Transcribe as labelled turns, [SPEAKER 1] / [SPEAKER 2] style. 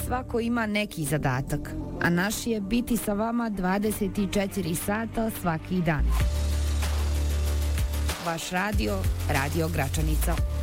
[SPEAKER 1] svako ima neki zadatak, a naš je biti sa vama 24 sata svaki dan. Vaš radio, Radio Gračanica.